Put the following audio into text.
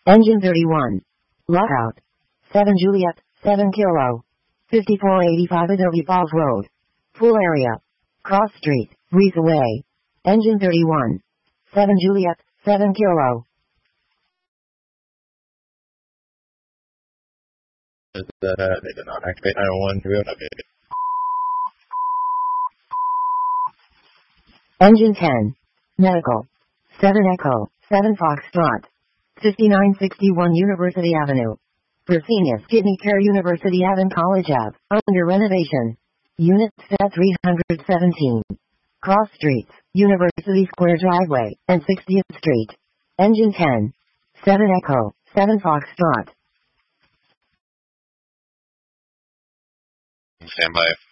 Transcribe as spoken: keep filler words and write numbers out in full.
Engine thirty-one. Lockout. seven Juliet, seven Kilo. fifty-four eighty-five Adobe Falls Road. Full area. Cross Street, Reese Way. Engine thirty-one. seven Juliet, seven Kilo. Is that, uh, they did not activate nine one one to be able to update it. Engine ten. Medical. seven Echo, seven Foxtrot. fifty-nine sixty-one University Avenue. Fresenius Kidney Care University Avenue College Ave. Under renovation. Unit set three hundred seventeen. Cross Streets, University Square Driveway, and sixtieth Street. Engine ten. seven Echo, seven Foxtrot. Stand by